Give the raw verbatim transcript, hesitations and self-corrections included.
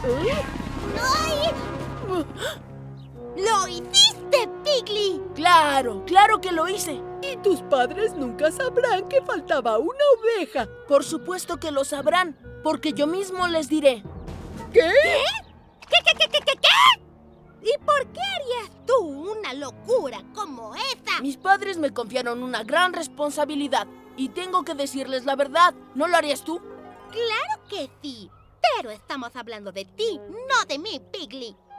¡Ay! ¡Lo hiciste, Piggy! ¡Claro! ¡Claro que lo hice! Y tus padres nunca sabrán que faltaba una oveja. Por supuesto que lo sabrán, porque yo mismo les diré. ¿Qué? ¿Qué? ¿Qué, qué, qué, qué, qué, qué? ¿Y por qué harías tú una locura como esa? Mis padres me confiaron una gran responsabilidad y tengo que decirles la verdad. ¿No lo harías tú? ¡Claro que sí! Pero estamos hablando de ti, no de mí, Piggy.